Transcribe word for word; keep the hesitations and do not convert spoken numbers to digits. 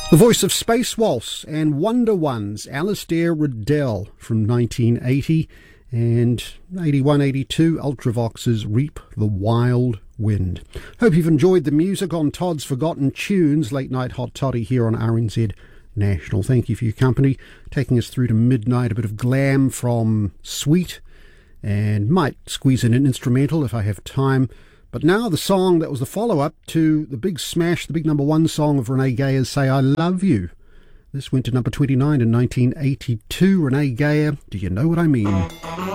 The voice of Space Waltz and Wonder Ones, Alastair Riddell from nineteen eighty, and eighty-one eighty-two, Ultravox's Reap the Wild Wind. Hope you've enjoyed the music on Todd's Forgotten Tunes, Late Night Hot Toddy here on R N Z National. Thank you for your company, taking us through to midnight. A bit of glam from Sweet, and might squeeze in an instrumental if I have time. But now the song that was the follow-up to the big smash, the big number one song of Renee Gayer's Say I Love You. This went to number twenty-nine in nineteen eighty-two. Renee Gayer, Do You Know What I Mean?